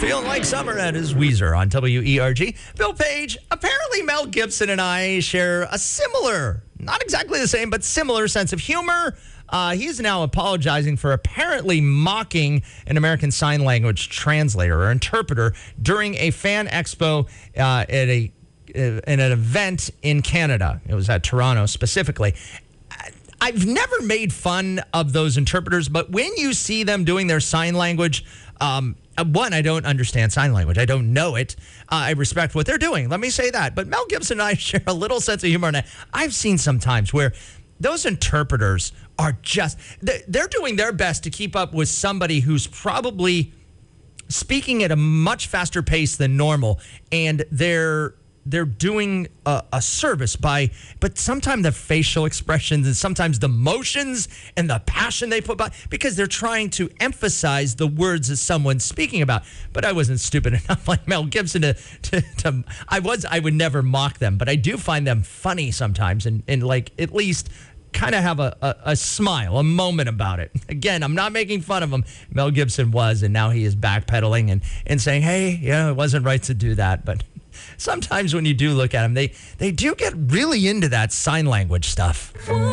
Feeling like summer, that is Weezer on WERG. Bill Page, apparently Mel Gibson and I share a similar, not exactly the same, but similar sense of humor. He's now apologizing for apparently mocking an American Sign Language translator or interpreter during a fan expo at an event in Canada. It was at Toronto specifically. I've never made fun of those interpreters, but when you see them doing their sign language, one, I don't understand sign language. I don't know it. I respect what they're doing. Let me say that. But Mel Gibson and I share a little sense of humor. And I've seen some times where those interpreters are just, they're doing their best to keep up with somebody who's probably speaking at a much faster pace than normal. And they're doing a service but sometimes the facial expressions and sometimes the motions and the passion they put by, because they're trying to emphasize the words that someone's speaking about. But I wasn't stupid enough like Mel Gibson I would never mock them, but I do find them funny sometimes and like at least kind of have a smile, a moment about it. Again, I'm not making fun of him. Mel Gibson was, and now he is backpedaling and saying, hey, yeah, it wasn't right to do that, but sometimes when you do look at them, they do get really into that sign language stuff.